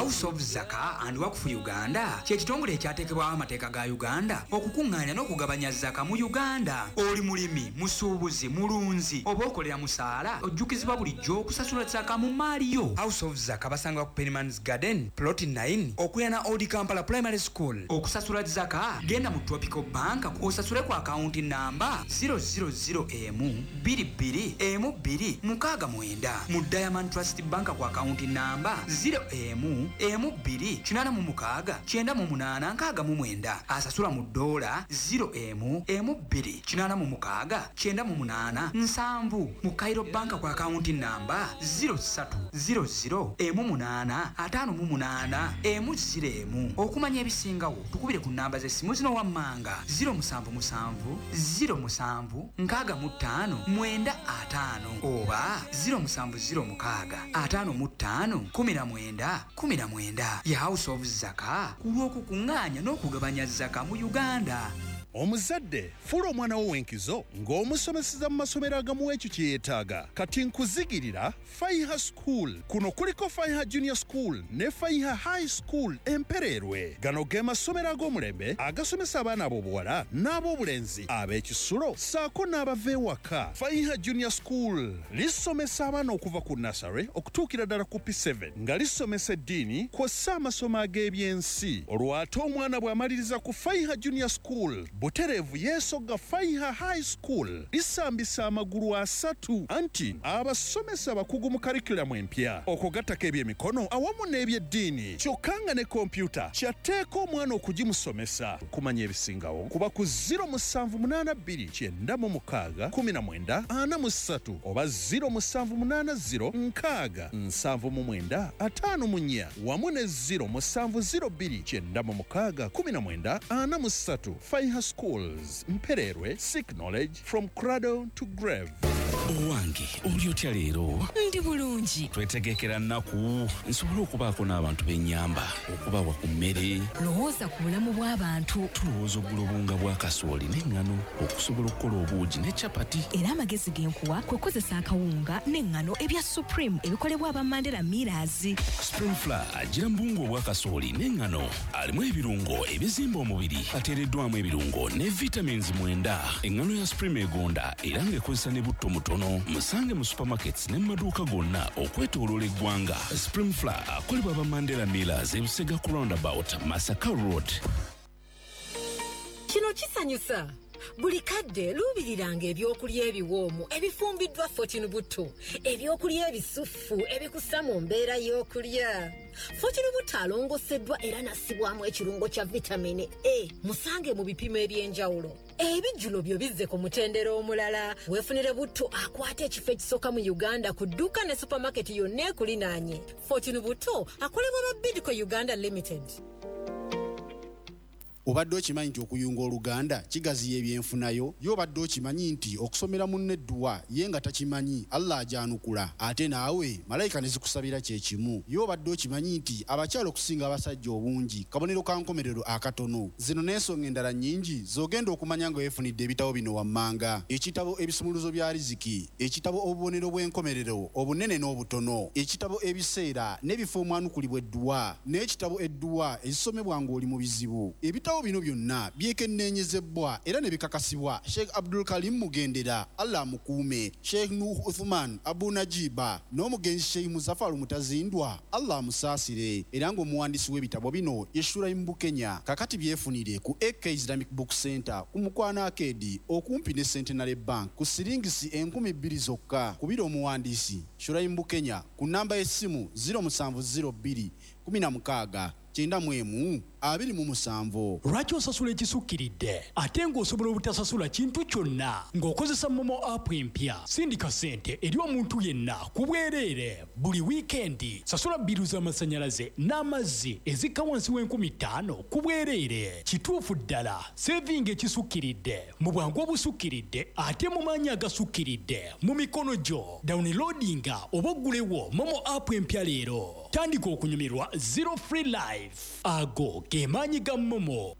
House of Zaka and Waqf Uganda kyekitongole ekyateekebwawo amateeka ga Uganda okukuŋŋaanya n'okugabanya zaka mu Uganda. Oli mulimi, musuubuzi, mulunzi oba okolera musaala ojjukizibwa bulijjo okusasula zaka mu maali yo. House of Zaka basanga ku Pennyman's Garden Plot 9 okuyana Old Kampala Primary School. Okusasula zaka genda mu Tropical Bank osasule ku akaunti namba 000M22M2 mu Diamond Trust Bank ku akaunti namba 0M2869869 asasula mu dola 0M28698 mu Cairo Bank ku akaunti namba 0300M858M0 okumanya ebisingawo tukubire ku namba z'essimu zino wammanga 077065995 oba 0706551919 ya House of Zaka kulw'okukuŋŋaanya n'okugabanya zaka mu Uganda. Omuzadde fula omwana wo wenkizo ng'omusomeseza mu masomero agamuwa ekyo kye yeetaaga. Kati nkuzigirira Faiha School. Kuno kuliko Faiha Junior School ne Faiha High School Empererwe. Gano ge masomero ag'omulembe agasomesa abaana ab'obuwala n'ab'obulenzi ab'ekisulo ssaako n'abava ewaka. Faiha Junior School lisomesa abaana okuva ku nursery okutuukira ddala ku P7 nga lisomesa eddiini kw'ossa amasomo ag'ebyensi. Olwo ate omwana bw'amaliriza ku Faiha Junior School butereevu yeesogga Faiha High School lisambisa amagulu asatu anti abasomesa bakugu mu karikulamu empya okugattako ebyemikono awamu n'ebyeddiini kyokka nga ne kompyuta kyatteeka omwana okugimusomesa. Kumanya ebisingawo kuba ku 0782961943 oba 0780609754 wamu ne 0702961943. Faiha Schools, Mpererwe, seek knowledge from cradle to grave. Owange, oli otya leero? Ndi bulungi. Twetegekera nnaku nsobole okubaako n'abantu b'ennyamba okubawa ku mmere. Lowooza ku bulamu bw'abantu. Tulowooza oggula obunga bwa kasooli n'eŋŋano okusobola okukola obuugi ne capati. Era amagezi g'enkuwa kwe kukozesa akawunga n'eŋŋano ebya Supreme ebikolebwa aba Mandela Millers. Spring Flour agira mu bunga obwa kasooli n'eŋŋano alimu ebirungo ebizimba omubiri ateereddwamu ebirungo ne vitamins 9. Eŋŋano ya Supreme egonda era ng'ekozesa ne butto mutono. Musange mu supermarkets ne maduuka gonna okwetooloola eggwanga. Spring Flour akolebwa aba Mandela Millers ebusega ku roundabout Masaka Road. Kino kisanyusa. Buli kadde luubiriranga ebyokulya ebiwoomu ebifumbiddwa Fortune Buto, ebyokulya ebisufu ebikussa mu mbeera y'okulya. Fortune Buto alongoseddwa era nassibwamu ekirungo kya vitamini A. Musange mu bipimo eby'enjawulo. Ebijjulo byo bizze ku mutendera omulala. Weefunire Buto akwata ekifo ekisooka mu Uganda ku dduuka ne supermarket yonna ekulinaanye. Fortune Buto akolebwa ba Bidco Uganda Limited. Obadde okimanyi nti okuyunga Oluganda kigaziya ebyenfunayo? Y'obadde okimanyi nti okusomera munne edduwa ye nga takimanyi Allah ajanukula ate naawe malayika ne zikusabira kye kimu? Y'obadde okimanyi nti abakyala okusinga abasajja obungi kabonero ka nkomerero akatono? Zino n'ensonga endala nnyingi z'ogenda okumanya nga weefunidde ebitabo bino wammanga: ekitabo ebisumuluzo bya riziki, ekitabo obubonero bw'enkomerero obunene n'obutono, ekitabo ebiseera n'ebifo omwanukulibwa edduwa, n'ekitabo edduwa ezisomebwa ng'oli mu bizibu. Ebitabo bino byonna byekenneenyezebwa era ne bikakasibwa Sheikh Abdul Karim Mugendera, Allah mukuume, Sheikh Nuh Uthman Abu Najiba n'omugenzi Sheikh Muzaffar Mutazindwa, Allah musaasire, era ng'omuwandiisi w'ebitabo bino ye Shuraim Bukenya. Kakati byefunire ku AK Islamic Book Center ku Mukwana Arcade okumpi ne Centenary Bank ku siringisi 2,000 zokka. Kubira omuwandiisi Shuraim Bukenya ku namba y'essimu 0702 16 91 Lwaki osasula ekisukkiridde ate ng'osobola obutasasula kintu kyonna ng'okozesa Momo app empya? Sindika ssente eri omuntu yenna ku bwereere buli wiikendi. Sasula bbiru z'amasannyalaze n'amazzi ezikka wansi w'5000 ku bwereere. Kituufu ddala, sevinga ekisukkiridde mu bwangu obusukkiridde ate mu maanyi agasukkiridde mu mikono gyo. Downloadinga oba oggulewo Momo app empya leero. Tandika okunyumirwa Zero Free Life. Ago ge maanyi ga Momo.